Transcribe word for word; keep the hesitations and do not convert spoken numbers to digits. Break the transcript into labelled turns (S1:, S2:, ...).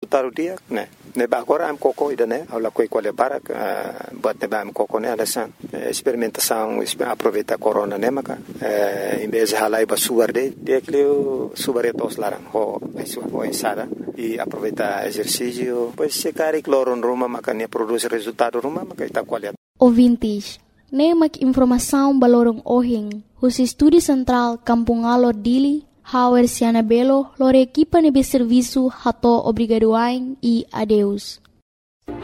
S1: resultado dia, né? Neba agora am coco ida né, aula coi qual é para but neba am coco né, alasan experimentação, aproveita a corona né, maca em vez de halai basuar de, de que o subaretos larang ho, isso ho insara e aproveita exercício, pois se cari cloron ruma maca ne produz resultado ruma maca ita qualidade.
S2: Ouvintes, nem mak informação balorong ohing, os estúdio central Kampung Alor Dili, Hauer Siana Belo, lor equipa nebe serviço hato obrigadoain e adeus.